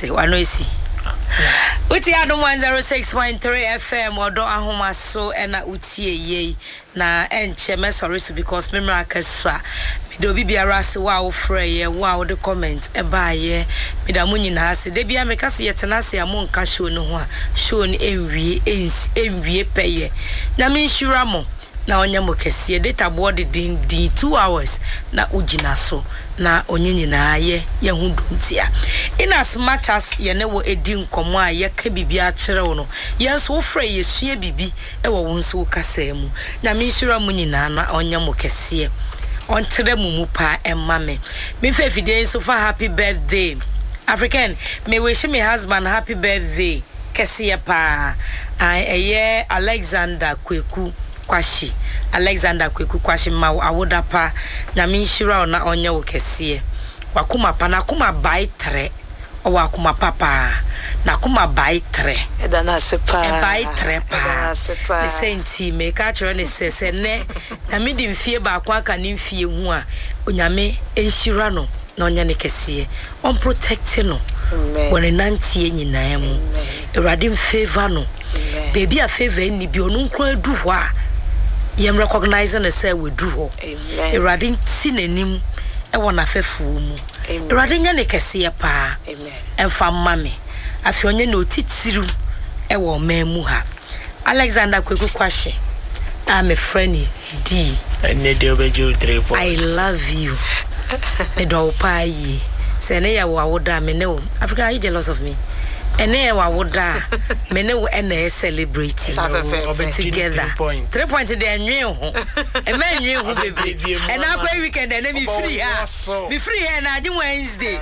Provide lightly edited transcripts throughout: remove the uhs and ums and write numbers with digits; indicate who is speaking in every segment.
Speaker 1: Mese wano esi Uti adom 106.3 FM odo ahoma so ena utie ye na enche me sorry so because me mraka swa me do bibiara se wa wo frɛ ye wa wo de comment e ba ye me da munyi na ase de bia me kase yetena se am nka show no ho a show ni enwie peye na me nshura mo na onye mo kese data board din 2 hours na ugina so na onyenyi na ye hu dontia in as much as ye ne wo edi nkomo a ye ka bibi a kire wo no ye so frɛ ye sua bibi e wo won so kasa mu na me nshira mu nyina na onye mo kese on tere mu pa emma me fe fide so for happy birthday African me wish me husband happy birthday kese pa eye Alexander Kweku Kwashi Alexander Kweku Kwashi ma awoda pa na me nshira na onye wo kese wakuma pa na kuma bai 3 o wakuma papa na kuma bai 3
Speaker 2: eda na sepa
Speaker 1: e bai 3 pa the senti me ka chiro ne sese ne na me di mfie ba kwa aka ne mfie hu a onyame enshira no na onye ne kese on protect no wone nantie nyina mu Erade favor no baby a favor ni bi onu nkro adu ho a yem recognize na say we do ho Erade ti nanim e wona fefuo mu Erade nya ne kese pa emfa mame afi onye na otitiru e wo mamu ha Alexander Kweku Kwashi I'm a friend D I love you me do pa yi se ne ya wa woda me ne wo Africa are you jealous of me ene wa woda me ne wo ene celebrate together 3 points de anwe ho e ma anwe ho bebre and na kwa weekend ene me free ha me free here na je Wednesday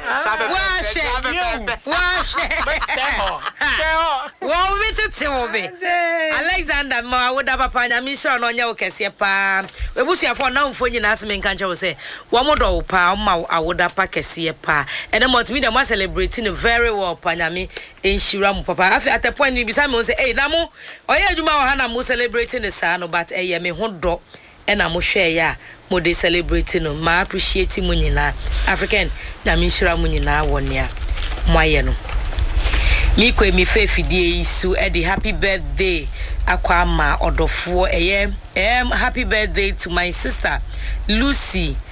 Speaker 1: wa she wo metete wo be Alexander ma woda papa nya me sure no nya wo kese pa ebusuafo na mfo nyina aseme nka nche wo se wo modo pa ma awoda pa kese pa ene multimedia mo celebrating very well pa nya me enshira mu papa afi at a point we be say me say eh na mo oye adwuma wo ha na mo celebrating the son but eh me ho do e na mo hwe ya mo dey celebrating no ma appreciate mu nyina African na me enshira mu nyina won ya mo aye no mi ko mi fe fidie isu e the happy birthday akwa ma odofo happy birthday to my sister Lucy